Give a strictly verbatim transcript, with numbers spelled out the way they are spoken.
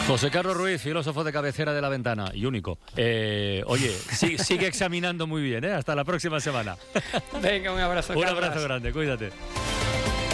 José Carlos Ruiz, filósofo de cabecera de La Ventana y único. Eh, oye, sí, sigue examinando muy bien, ¿eh? Hasta la próxima semana. Venga, un abrazo. Un Carlos. abrazo grande, cuídate.